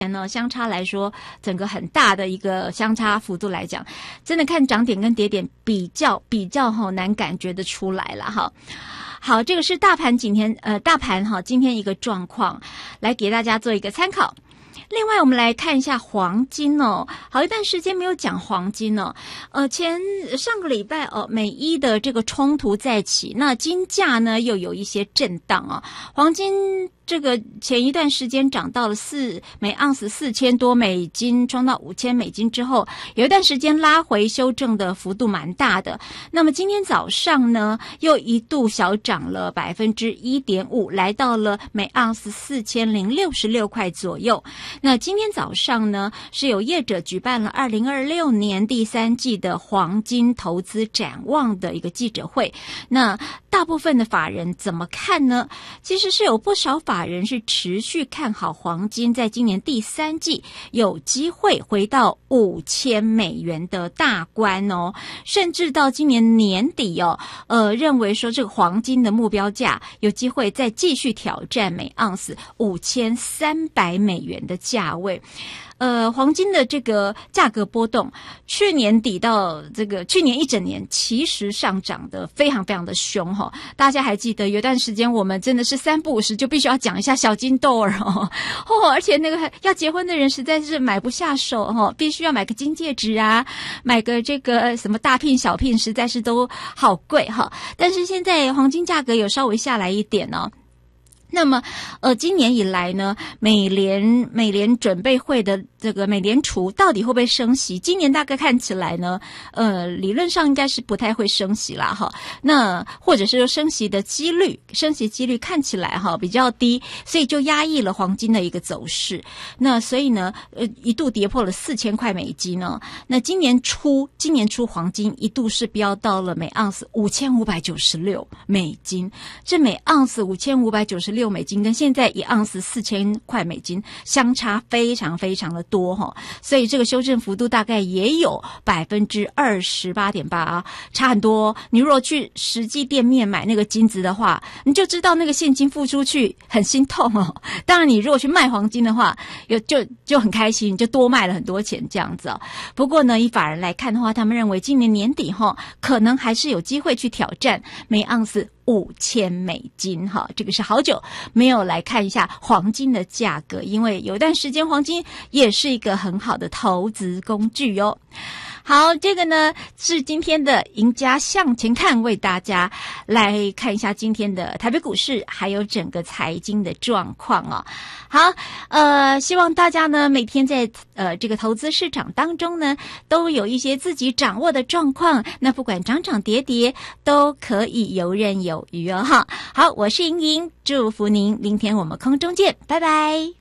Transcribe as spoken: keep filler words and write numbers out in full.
呢相差来说，整个很大的一个相差幅度来讲，真的看涨点跟跌点比较比较哈难感觉得出来了哈。好，这个是大盘今天呃大盘哈今天一个状况，来给大家做一个参考。另外我们来看一下黄金哦，好一段时间没有讲黄金哦，呃前上个礼拜哦美伊的这个冲突再起，那金价呢又有一些震荡啊，黄金这个前一段时间涨到了四每盎司四千多美金，冲到五千美金之后，有一段时间拉回修正的幅度蛮大的。那么今天早上呢，又一度小涨了百分之一点五，来到了每盎司四千零六十六块左右。那今天早上呢，是有业者举办了二零二六年第三季的黄金投资展望的一个记者会。那大部分的法人怎么看呢？其实是有不少法人是持续看好黄金在今年第三季有机会回到五千美元的大关哦，甚至到今年年底哦，呃，认为说这个黄金的目标价有机会再继续挑战每盎司五千三百美元的价位。呃，黄金的这个价格波动，去年底到这个去年一整年，其实上涨的非常非常的凶哈、哦。大家还记得有段时间我们真的是三不五时就必须要讲一下小金豆儿哦，哦，而且那个要结婚的人实在是买不下手哈、哦，必须要买个金戒指啊，买个这个什么大聘小聘，实在是都好贵哈、哦。但是现在黄金价格有稍微下来一点哦。那么，呃，今年以来呢，美联美联准备会的这个美联储到底会不会升息？今年大概看起来呢，呃，理论上应该是不太会升息啦，哈。那或者是说升息的几率，升息几率看起来哈比较低，所以就压抑了黄金的一个走势。那所以呢，呃，一度跌破了四千块美金哦。那今年初，今年初黄金一度是飙到了每盎司五千五百九十六美金，这每盎司五千五百九十六。六美金跟现在一盎司四千块美金相差非常非常的多哈，所以这个修正幅度大概也有百分之二十八点八啊，差很多。你如果去实际店面买那个金子的话，你就知道那个现金付出去很心痛哦。当然，你如果去卖黄金的话，有就就很开心，就多卖了很多钱这样子哦。不过呢，以法人来看的话，他们认为今年年底哈，可能还是有机会去挑战每盎司五千美金哈，这个是好久没有来看一下黄金的价格，因为有一段时间黄金也是一个很好的投资工具哦。好，这个呢是今天的赢家向前看，为大家来看一下今天的台北股市还有整个财经的状况哦。好，呃，希望大家呢每天在呃这个投资市场当中呢都有一些自己掌握的状况，那不管涨涨跌跌都可以游刃有余哦哈。好，我是莹莹，祝福您，明天我们空中见，拜拜。